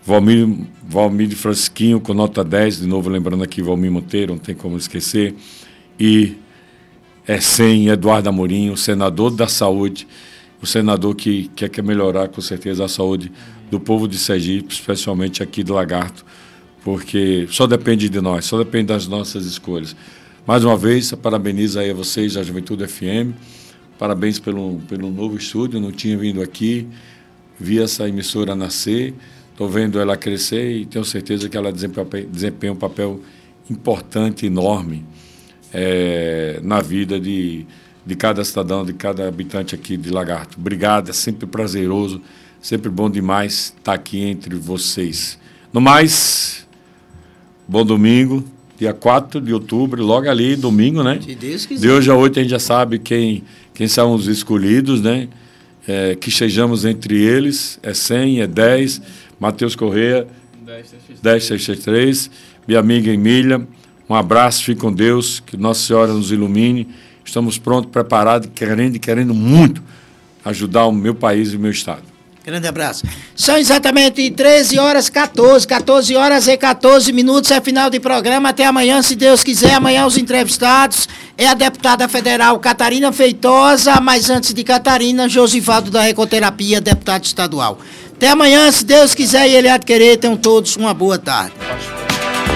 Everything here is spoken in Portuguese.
Valmir Francisquinho com nota 10, de novo lembrando aqui Valmir Monteiro, não tem como esquecer, e Eduardo Amorim, o senador da saúde, o senador que quer melhorar com certeza a saúde do povo de Sergipe, especialmente aqui do Lagarto, porque só depende de nós, só depende das nossas escolhas. Mais uma vez, parabenizo aí a vocês, a Juventude FM, parabéns pelo novo estúdio, não tinha vindo aqui, vi essa emissora nascer, estou vendo ela crescer e tenho certeza que ela desempenha um papel importante, enorme, na vida de cada cidadão, de cada habitante aqui de Lagarto. Obrigado, é sempre prazeroso, sempre bom demais estar aqui entre vocês. No mais, bom domingo, dia 4 de outubro, logo ali, domingo, né? Se Deus quiser. De hoje a 8 a gente já sabe quem são os escolhidos, né? Que estejamos entre eles, 100, 10, Matheus Corrêa, 1063, minha amiga Emília, um abraço, fique com Deus, que Nossa Senhora nos ilumine, estamos prontos, preparados, querendo muito ajudar o meu país e o meu estado. Grande abraço. São exatamente 13 horas 14 horas e 14 minutos, é final de programa, até amanhã, se Deus quiser. Amanhã os entrevistados é a deputada federal Catarina Feitosa, mas antes de Catarina, Josivaldo da Ecoterapia, deputado estadual. Até amanhã, se Deus quiser e Ele há de querer, tenham todos uma boa tarde.